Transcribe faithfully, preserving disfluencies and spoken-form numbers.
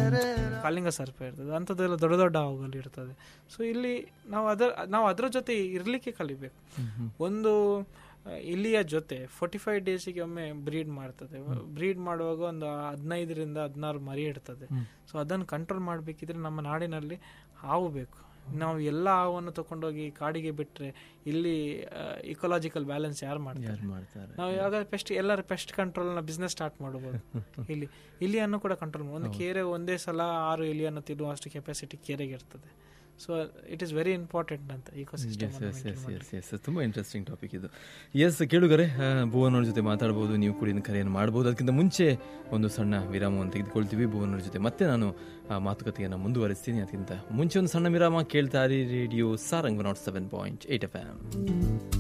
ಕಾಳಿಂಗ ಸರ್ಪ ಇರ್ತದೆ, ಅಂಥದ್ದೆಲ್ಲ ದೊಡ್ಡ ದೊಡ್ಡ ಹಾವುಗಳು ಇರ್ತದೆ. ಸೊ ಇಲ್ಲಿ ನಾವು ಅದರ ನಾವು ಅದರ ಜೊತೆ ಇರಲಿಕ್ಕೆ ಕಲಿಬೇಕು. ಒಂದು ಇಲಿಯ ಜೊತೆ ಫೋರ್ಟಿ ಫೈವ್ ಡೇಸಿಗೆ ಒಮ್ಮೆ ಬ್ರೀಡ್ ಮಾಡ್ತದೆ. ಬ್ರೀಡ್ ಮಾಡುವಾಗ ಒಂದು ಹದಿನೈದರಿಂದ ಹದಿನಾರು ಮರಿ ಇರ್ತದೆ. ಸೊ ಅದನ್ನು ಕಂಟ್ರೋಲ್ ಮಾಡಬೇಕಿದ್ರೆ ನಮ್ಮ ನಾಡಿನಲ್ಲಿ ಹಾವು ಬೇಕು. ನಾವು ಎಲ್ಲ ಹಾವನ್ನು ತಗೊಂಡೋಗಿ ಕಾಡಿಗೆ ಬಿಟ್ಟರೆ ಇಲ್ಲಿ ಇಕೋಲಾಜಿಕಲ್ ಬ್ಯಾಲೆನ್ಸ್ ಯಾರು ಮಾಡ್ತಾರೆ? ನಾವು ಯಾವಾಗ ಪೆಸ್ಟ್ ಎಲ್ಲರ ಪೆಸ್ಟ್ ಕಂಟ್ರೋಲ್ನ ಬಿಸ್ನೆಸ್ ಸ್ಟಾರ್ಟ್ ಮಾಡಬಹುದು. ಇಲ್ಲಿ ಇಲಿಯನ್ನು ಕೂಡ ಕಂಟ್ರೋಲ್ ಮಾಡಿ, ಒಂದು ಕೆರೆ ಒಂದೇ ಸಲ ಆರು ಇಲಿಯನ್ನು ತಿನ್ನುವಷ್ಟು ಕೆಪಾಸಿಟಿ ಕೆರೆಗೆ ಇರ್ತದೆ. So it is very important ಅಂತ ಇಕೋಸಿಸ್ಟಮ್. ತುಂಬ ಇಂಟ್ರೆಸ್ಟಿಂಗ್ ಟಾಪಿಕ್ ಇದು. ಎಸ್ ಕೇಳುಗರೆ, ಭುವನ್ ಅವ್ರ ಜೊತೆ ಮಾತಾಡ್ಬೋದು, ನೀವು ಕೂಡ ಕರೆಯನ್ನು ಮಾಡ್ಬೋದು. ಅದಕ್ಕಿಂತ ಮುಂಚೆ ಒಂದು ಸಣ್ಣ ವಿರಾಮವನ್ನು ತೆಗೆದುಕೊಳ್ತೀವಿ. ಭುವನ್ ಅವ್ರ ಜೊತೆ ಮತ್ತೆ ನಾನು ಮಾತುಕತೆಯನ್ನು ಮುಂದುವರಿಸ್ತೀನಿ. ಅದಕ್ಕಿಂತ ಮುಂಚೆ ಒಂದು ಸಣ್ಣ ವಿರಾಮ. ಕೇಳ್ತಾ ಇರಿ radio Sarang not seven point eight F M.